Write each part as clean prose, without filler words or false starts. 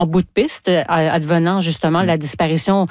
en bout de piste, advenant justement la disparition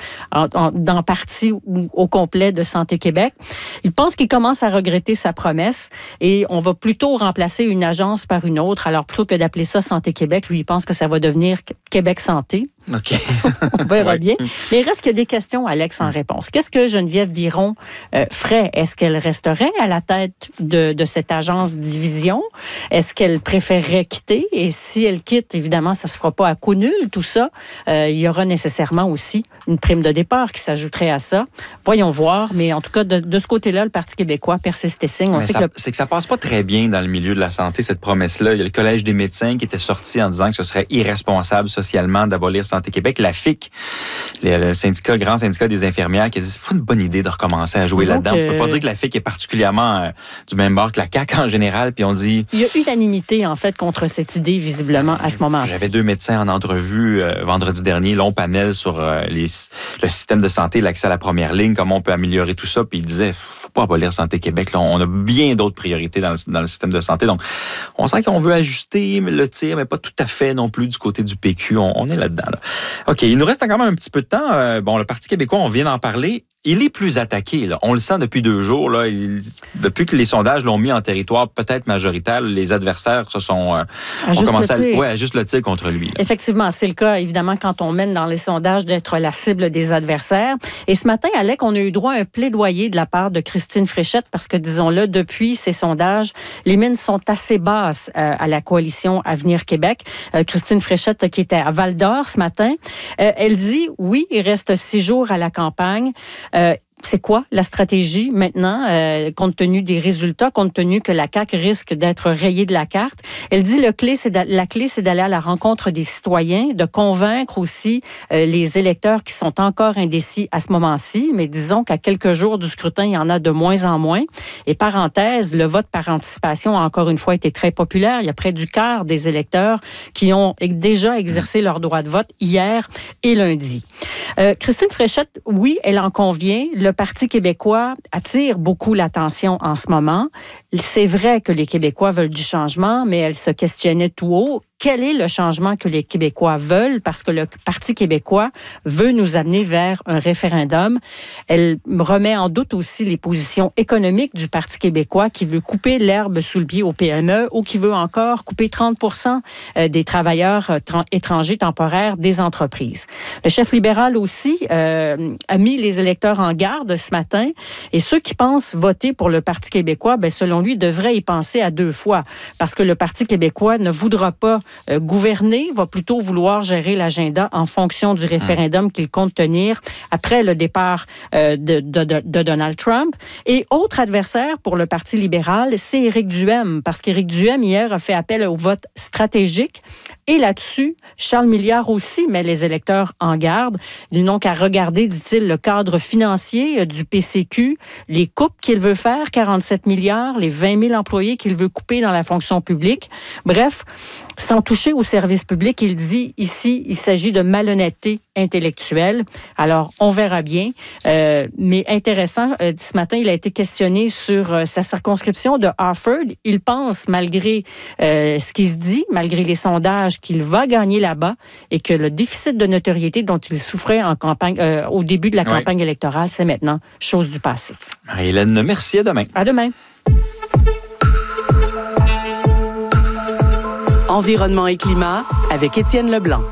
en partie ou au complet de Santé Québec. Il pense qu'il commence à regretter sa promesse et on va plutôt remplacer une agence par une autre. Alors, plutôt que d'appeler ça Santé Québec, lui, il pense que ça va devenir Québec Santé. OK. On verra bien. Mais il reste qu'il y a des questions, Alex, en réponse. Qu'est-ce que Geneviève Biron ferait? Est-ce qu'elle resterait à la tête de cette agence division? Est-ce qu'elle préférerait quitter? Et si elle quitte, évidemment, ça ne se fera pas à coup nul, tout ça. Il y aura nécessairement aussi une prime de départ qui s'ajouterait à ça. Voyons voir. Mais en tout cas, de ce côté-là, le Parti québécois persiste et signe. C'est que ça passe pas très bien dans le milieu de la santé, cette promesse-là. Il y a le Collège des médecins qui était sorti en disant que ce serait irresponsable socialement d'abolir Santé Québec. La FIC, le syndicat, le grand syndicat des infirmières, qui a dit c'est pas une bonne idée de recommencer à jouer là-dedans. On peut pas dire que la FIC est particulièrement du même bord que la CAQ en général. Puis on dit... Il y a unanimité, en fait, contre cette idée, visiblement, à ce moment-ci. J'avais 2 médecins en entrevue vendredi dernier, long panel sur le système de santé, l'accès à la première ligne, comment on peut améliorer tout ça. Puis ils disaient, faut pas abolir Santé Québec. Là, on a bien d'autres priorités dans le système de santé. Donc, on sent qu'on veut ajuster le tir, mais pas tout à fait non plus du côté du PQ. On est là-dedans. Là. OK, il nous reste quand même un petit peu de temps. Le Parti québécois, on vient d'en parlé. Il est plus attaqué. Là. On le sent depuis 2 jours. Là. Depuis que les sondages l'ont mis en territoire peut-être majoritaire, les adversaires se sont commencé à juste le tir contre lui. Là. Effectivement, c'est le cas, évidemment, quand on mène dans les sondages d'être la cible des adversaires. Et ce matin, Alec, on a eu droit à un plaidoyer de la part de Christine Fréchette parce que, disons-le, depuis ces sondages, les mines sont assez basses à la coalition Avenir Québec. Christine Fréchette, qui était à Val-d'Or ce matin, elle dit, oui, il reste 6 jours à la campagne. C'est quoi la stratégie maintenant, compte tenu des résultats, compte tenu que la CAQ risque d'être rayée de la carte? Elle dit la clé, c'est d'aller à la rencontre des citoyens, de convaincre aussi les électeurs qui sont encore indécis à ce moment-ci. Mais disons qu'à quelques jours du scrutin, il y en a de moins en moins. Et parenthèse, le vote par anticipation a encore une fois été très populaire. Il y a près du quart des électeurs qui ont déjà exercé leur droit de vote hier et lundi. Christine Fréchette, oui, elle en convient. Le Parti québécois attire beaucoup l'attention en ce moment. C'est vrai que les Québécois veulent du changement, mais elle se questionnait tout haut. Quel est le changement que les Québécois veulent? Parce que le Parti québécois veut nous amener vers un référendum. Elle remet en doute aussi les positions économiques du Parti québécois qui veut couper l'herbe sous le pied aux PME ou qui veut encore couper 30% des travailleurs étrangers temporaires des entreprises. Le chef libéral aussi a mis les électeurs en garde ce matin et ceux qui pensent voter pour le Parti québécois, selon lui, devraient y penser à 2 fois parce que le Parti québécois ne voudra pas gouverner, va plutôt vouloir gérer l'agenda en fonction du référendum qu'il compte tenir après le départ de Donald Trump. Et autre adversaire pour le Parti libéral, c'est Éric Duhaime, parce qu'Éric Duhaime, hier, a fait appel au vote stratégique. Et là-dessus, Charles Milliard aussi met les électeurs en garde. Ils n'ont qu'à regarder, dit-il, le cadre financier du PCQ, les coupes qu'il veut faire, 47 milliards, les 20 000 employés qu'il veut couper dans la fonction publique. Bref, sans toucher au service public, il dit ici, il s'agit de malhonnêteté intellectuelle. Alors, on verra bien. Mais intéressant, ce matin, il a été questionné sur sa circonscription de Harford. Il pense, malgré ce qui se dit, malgré les sondages, qu'il va gagner là-bas et que le déficit de notoriété dont il souffrait en campagne, au début de la campagne électorale, c'est maintenant chose du passé. Marie-Hélène, merci. À demain. À demain. Environnement et climat avec Étienne Leblanc.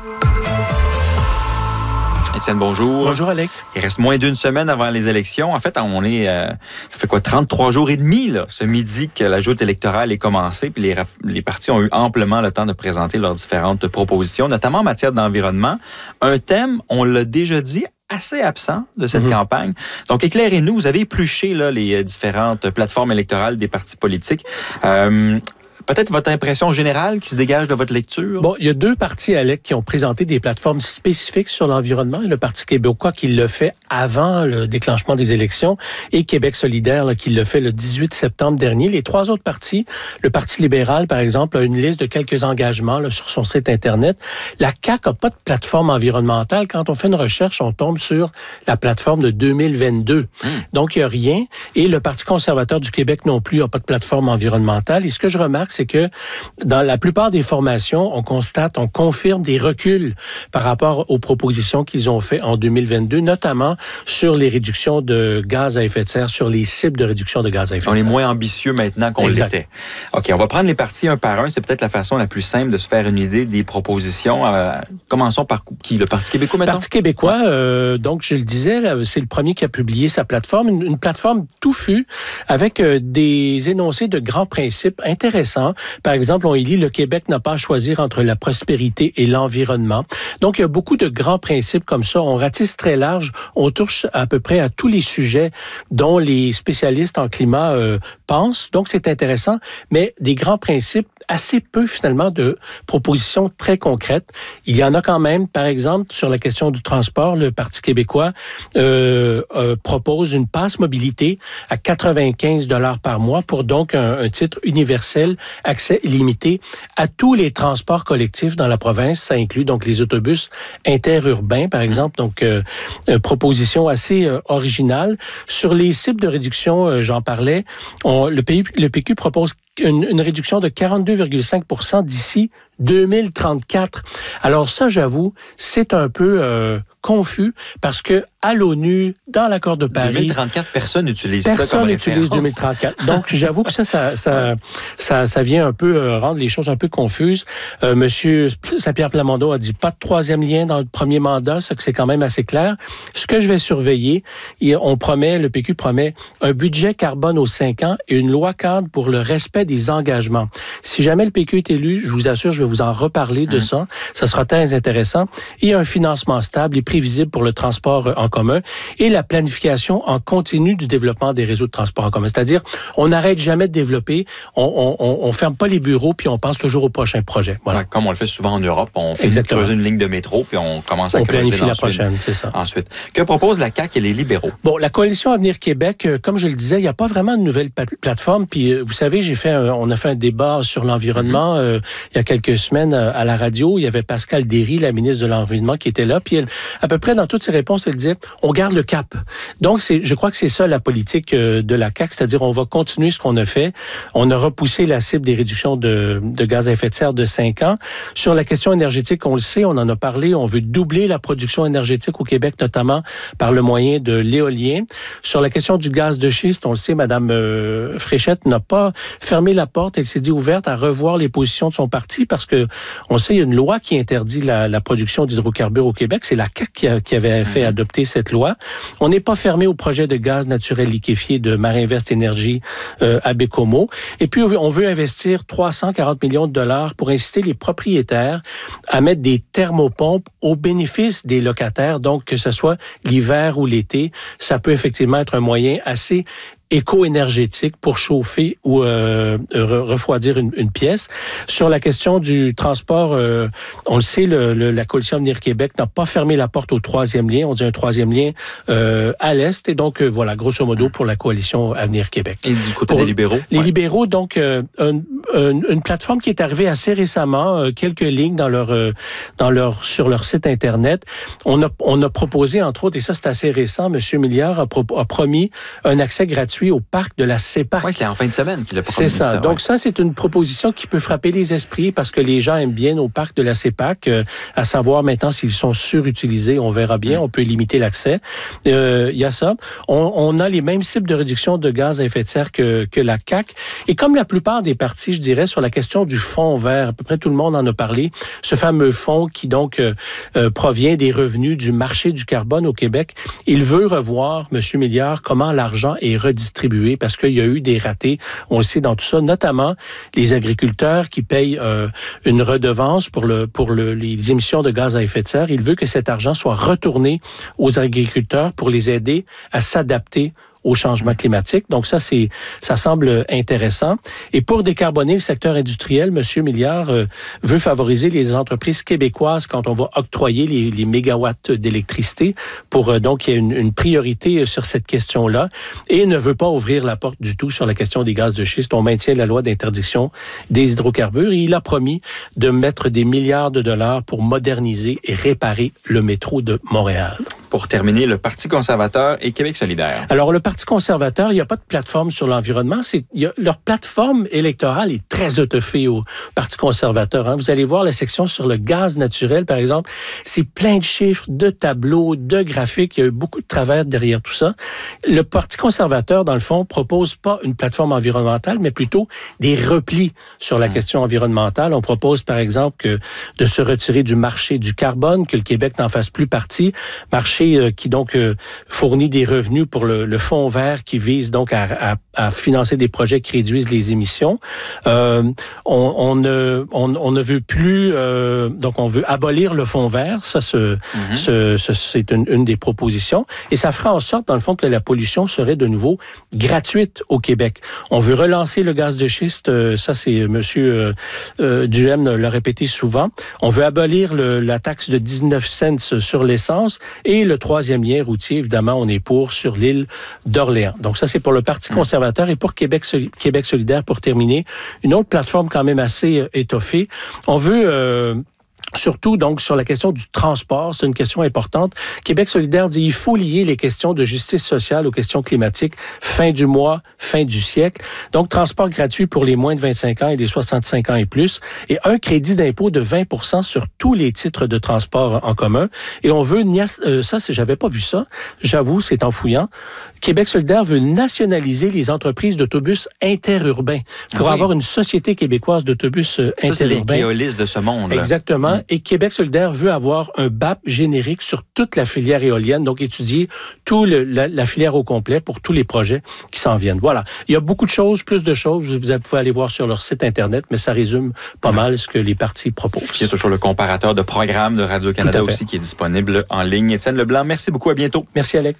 Étienne, bonjour. Bonjour, Alec. Il reste moins d'1 semaine avant les élections. En fait, on est, ça fait 33 jours et demi, là, ce midi que la joute électorale est commencée, puis les partis ont eu amplement le temps de présenter leurs différentes propositions, notamment en matière d'environnement. Un thème, on l'a déjà dit, assez absent de cette campagne. Donc, éclairez-nous, vous avez épluché là, les différentes plateformes électorales des partis politiques. Peut-être votre impression générale qui se dégage de votre lecture? Bon, il y a 2 partis, Alec, qui ont présenté des plateformes spécifiques sur l'environnement. Le Parti québécois qui l'a fait avant le déclenchement des élections et Québec solidaire là, qui l'a fait le 18 septembre dernier. Les 3 autres partis, le Parti libéral, par exemple, a une liste de quelques engagements là, sur son site Internet. La CAQ n'a pas de plateforme environnementale. Quand on fait une recherche, on tombe sur la plateforme de 2022. Donc, il n'y a rien. Et le Parti conservateur du Québec non plus n'a pas de plateforme environnementale. Et ce que je remarque, c'est que dans la plupart des formations, on confirme des reculs par rapport aux propositions qu'ils ont fait en 2022, notamment sur les réductions de gaz à effet de serre, sur les cibles de réduction de gaz à effet de serre. On est moins ambitieux maintenant qu'on l'était. OK, on va prendre les partis un par un. C'est peut-être la façon la plus simple de se faire une idée des propositions. Commençons par qui? Le Parti québécois, maintenant? Le Parti québécois, donc je le disais, c'est le premier qui a publié sa plateforme, une plateforme touffue avec des énoncés de grands principes intéressants. Par exemple, on y lit « Le Québec n'a pas à choisir entre la prospérité et l'environnement ». Donc, il y a beaucoup de grands principes comme ça. On ratisse très large. On touche à peu près à tous les sujets dont les spécialistes en climat pensent. Donc, c'est intéressant, mais des grands principes, assez peu finalement de propositions très concrètes. Il y en a quand même, par exemple, sur la question du transport, le Parti québécois propose une passe mobilité à 95 $ par mois pour donc un titre universel, accès illimité à tous les transports collectifs dans la province. Ça inclut donc les autobus interurbains, par exemple. Donc, proposition assez originale. Sur les cibles de réduction, j'en parlais, le PQ propose une réduction de 42,5 % d'ici 2034. Alors ça, j'avoue, c'est un peu confus parce que à l'ONU, dans l'accord de Paris... 2034, personne n'utilise ça comme Personne n'utilise référence. 2034. Donc, j'avoue que ça vient un peu rendre les choses un peu confuses. Monsieur Saint-Pierre Plamondon a dit pas de troisième lien dans le premier mandat, ça que c'est quand même assez clair. Ce que je vais surveiller, le PQ promet un budget carbone aux 5 ans et une loi cadre pour le respect des engagements. Si jamais le PQ est élu, je vous assure, je vais vous en reparler de ça. Ça sera très intéressant. Et un financement stable et prévisible pour le transport en commun et la planification en continu du développement des réseaux de transport en commun. C'est-à-dire, on n'arrête jamais de développer, on ferme pas les bureaux puis on pense toujours au prochain projet. Voilà. Comme on le fait souvent en Europe, on fait creuser une ligne de métro puis on commence à creuser planifie la prochaine, c'est ça. Ensuite, que propose la CAQ et les libéraux? Bon, la Coalition Avenir Québec, comme je le disais, il n'y a pas vraiment de nouvelle plateforme. Puis, vous savez, on a fait un débat sur l'environnement il y a quelques semaines à la radio. Il y avait Pascal Derry, la ministre de l'Environnement, qui était là. Puis, elle, à peu près dans toutes ses réponses, elle disait, on garde le cap. Donc, je crois que c'est ça la politique de la CAQ, c'est-à-dire on va continuer ce qu'on a fait. On a repoussé la cible des réductions de gaz à effet de serre de 5 ans. Sur la question énergétique, on le sait, on en a parlé, on veut doubler la production énergétique au Québec, notamment par le moyen de l'éolien. Sur la question du gaz de schiste, on le sait, Mme Fréchette n'a pas fermé la porte, elle s'est dit ouverte à revoir les positions de son parti parce que on sait, il y a une loi qui interdit la production d'hydrocarbures au Québec. C'est la CAQ qui avait fait adopter cette loi. On n'est pas fermé au projet de gaz naturel liquéfié de Marinvest Énergie à Bécomo. Et puis, on veut investir 340 millions de dollars pour inciter les propriétaires à mettre des thermopompes au bénéfice des locataires. Donc, que ce soit l'hiver ou l'été, ça peut effectivement être un moyen assez éco-énergétique pour chauffer ou refroidir une pièce. Sur la question du transport, on le sait, la Coalition Avenir Québec n'a pas fermé la porte au troisième lien. On dit un troisième lien à l'Est. Et donc, voilà, grosso modo, pour la Coalition Avenir Québec. Et du côté des libéraux? Les libéraux, donc, une plateforme qui est arrivée assez récemment, quelques lignes sur leur site Internet. On a proposé, entre autres, et ça, c'est assez récent, M. Milliard a promis un accès gratuit au parc de la CEPAC. Oui, c'était en fin de semaine qu'il a promis ça. C'est ça. Donc ça, c'est une proposition qui peut frapper les esprits parce que les gens aiment bien au parc de la CEPAC. À savoir maintenant s'ils sont surutilisés, on verra bien. On peut limiter l'accès. Il y a ça. On a les mêmes cibles de réduction de gaz à effet de serre que la CAQ. Et comme la plupart des partis, je dirais, sur la question du fonds vert, à peu près tout le monde en a parlé, ce fameux fonds qui donc provient des revenus du marché du carbone au Québec, il veut revoir, M. Milliard, comment l'argent est redistribué parce qu'il y a eu des ratés, on le sait dans tout ça, notamment les agriculteurs qui payent une redevance pour les émissions de gaz à effet de serre. Il veut que cet argent soit retourné aux agriculteurs pour les aider à s'adapter au changement climatique. Donc ça semble intéressant. Et pour décarboner le secteur industriel, M. Milliard veut favoriser les entreprises québécoises quand on va octroyer les mégawatts d'électricité pour donc qu'il y ait une priorité sur cette question-là et ne veut pas ouvrir la porte du tout sur la question des gaz de schiste. On maintient la loi d'interdiction des hydrocarbures et il a promis de mettre des milliards de dollars pour moderniser et réparer le métro de Montréal. Pour terminer, le Parti conservateur et Québec solidaire. Alors, le Parti conservateur, il n'y a pas de plateforme sur l'environnement. Leur plateforme électorale est très étoffée au Parti conservateur. Hein. Vous allez voir la section sur le gaz naturel, par exemple. C'est plein de chiffres, de tableaux, de graphiques. Il y a eu beaucoup de travail derrière tout ça. Le Parti conservateur, dans le fond, propose pas une plateforme environnementale, mais plutôt des replis sur la question environnementale. On propose, par exemple, de se retirer du marché du carbone, que le Québec n'en fasse plus partie. Marché qui, donc, fournit des revenus pour le fonds vert qui vise, donc, à financer des projets qui réduisent les émissions. On ne veut plus... donc, on veut abolir le fonds vert. Ça, c'est une des propositions. Et ça fera en sorte, dans le fond, que la pollution serait de nouveau gratuite au Québec. On veut relancer le gaz de schiste. Ça, c'est M. Duhem l'a répété souvent. On veut abolir la taxe de 19 cents sur l'essence. Et le troisième lien routier, évidemment, on est pour sur l'île d'Orléans. Donc, ça, c'est pour le Parti conservateur. Et pour Québec solidaire, pour terminer, une autre plateforme quand même assez étoffée. On veut... surtout, donc, sur la question du transport, c'est une question importante. Québec solidaire dit qu'il faut lier les questions de justice sociale aux questions climatiques, fin du mois, fin du siècle. Donc, transport gratuit pour les moins de 25 ans et les 65 ans et plus, et un crédit d'impôt de 20% sur tous les titres de transport en commun. Et on veut, ça, j'avais pas vu ça, j'avoue, c'est en fouillant. Québec solidaire veut nationaliser les entreprises d'autobus interurbains pour avoir une société québécoise d'autobus interurbains. Ça, c'est les Keolis de ce monde. Là. Exactement. Et Québec solidaire veut avoir un BAP générique sur toute la filière éolienne, donc étudier toute la filière au complet pour tous les projets qui s'en viennent. Voilà. Il y a beaucoup de choses, plus de choses. Vous pouvez aller voir sur leur site Internet, mais ça résume pas mal ce que les partis proposent. Il y a toujours le comparateur de programmes de Radio-Canada aussi qui est disponible en ligne. Étienne Leblanc, merci beaucoup. À bientôt. Merci, Alec.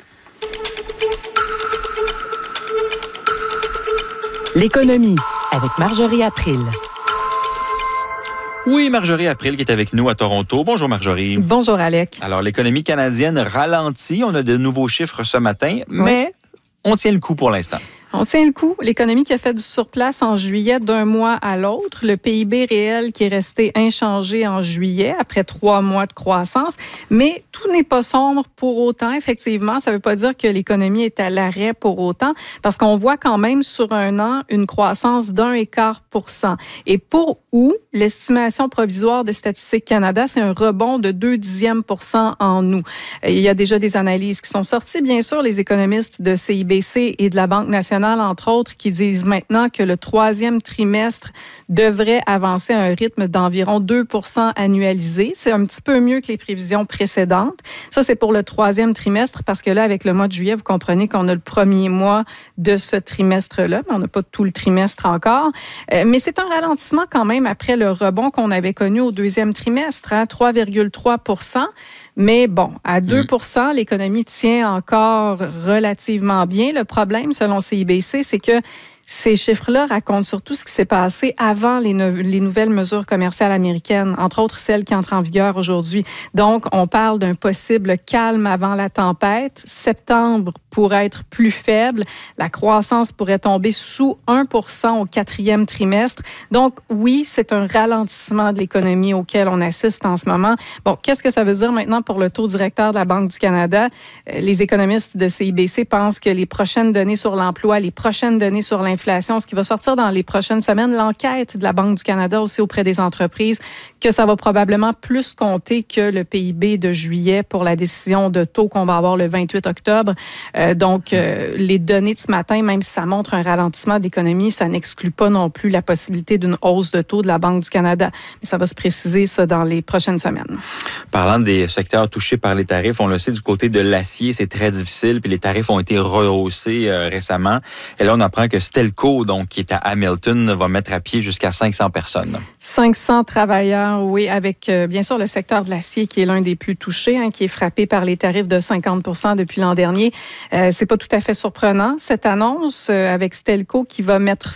L'économie avec Marjorie April. Oui, Marjorie April qui est avec nous à Toronto. Bonjour Marjorie. Bonjour Alec. Alors, l'économie canadienne ralentit. On a de nouveaux chiffres ce matin, mais on tient le coup pour l'instant. On tient le coup. L'économie qui a fait du surplace en juillet d'un mois à l'autre. Le PIB réel qui est resté inchangé en juillet après 3 mois de croissance. Mais tout n'est pas sombre pour autant, effectivement. Ça ne veut pas dire que l'économie est à l'arrêt pour autant, parce qu'on voit quand même sur un an une croissance d'1,25%. Et pour août, l'estimation provisoire de Statistique Canada, c'est un rebond de 0,2% en août. Il y a déjà des analyses qui sont sorties, bien sûr, les économistes de CIBC et de la Banque nationale, entre autres, qui disent maintenant que le 3e trimestre devrait avancer à un rythme d'environ 2% annualisé. C'est un petit peu mieux que les prévisions précédentes. Ça, c'est pour le 3e trimestre, parce que là, avec le mois de juillet, vous comprenez qu'on a le premier mois de ce trimestre-là, mais on n'a pas tout le trimestre encore. Mais c'est un ralentissement quand même après le rebond qu'on avait connu au 2e trimestre, 3,3%. Mais bon, à 2%, l'économie tient encore relativement bien. Le problème, selon CIBC, c'est que ces chiffres-là racontent surtout ce qui s'est passé avant les nouvelles mesures commerciales américaines, entre autres celles qui entrent en vigueur aujourd'hui. Donc, on parle d'un possible calme avant la tempête. Septembre pourrait être plus faible. La croissance pourrait tomber sous 1% au 4e trimestre. Donc, oui, c'est un ralentissement de l'économie auquel on assiste en ce moment. Bon, qu'est-ce que ça veut dire maintenant pour le taux directeur de la Banque du Canada? Les économistes de CIBC pensent que les prochaines données sur l'emploi, les prochaines données sur l'inflation, ce qui va sortir dans les prochaines semaines, l'enquête de la Banque du Canada aussi auprès des entreprises, que ça va probablement plus compter que le PIB de juillet pour la décision de taux qu'on va avoir le 28 octobre. Donc, les données de ce matin, même si ça montre un ralentissement d'économie, ça n'exclut pas non plus la possibilité d'une hausse de taux de la Banque du Canada. Mais ça va se préciser, ça, dans les prochaines semaines. Parlant des secteurs touchés par les tarifs, on le sait, du côté de l'acier, c'est très difficile, puis les tarifs ont été rehaussés récemment. Et là, on apprend que Stelco, donc, qui est à Hamilton, va mettre à pied jusqu'à 500 personnes. 500 travailleurs, oui, avec bien sûr le secteur de l'acier qui est l'un des plus touchés, qui est frappé par les tarifs de 50% depuis l'an dernier. C'est pas tout à fait surprenant, cette annonce avec Stelco qui va mettre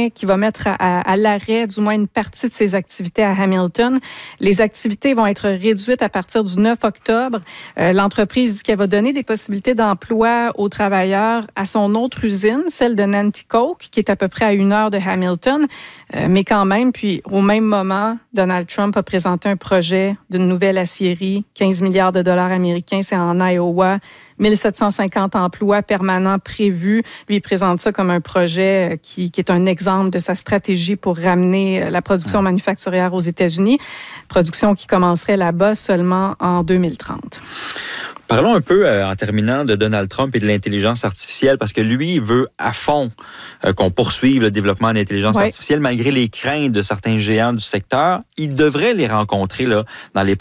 à l'arrêt du moins une partie de ses activités à Hamilton. Les activités vont être réduites à partir du 9 octobre. L'entreprise dit qu'elle va donner des possibilités d'emploi aux travailleurs à son autre usine, celle de Nanticoke, qui est à peu près à 1 heure de Hamilton. Mais quand même, puis au même moment, Donald Trump Trump a présenté un projet d'une nouvelle aciérie, 15 milliards de dollars américains, c'est en Iowa, 1750 emplois permanents prévus. Lui, il présente ça comme un projet qui est un exemple de sa stratégie pour ramener la production manufacturière aux États-Unis, production qui commencerait là-bas seulement en 2030. Parlons un peu, en terminant, de Donald Trump et de l'intelligence artificielle, parce que lui, il veut à fond qu'on poursuive le développement de l'intelligence artificielle, malgré les craintes de certains géants du secteur. Il devrait les rencontrer là, dans les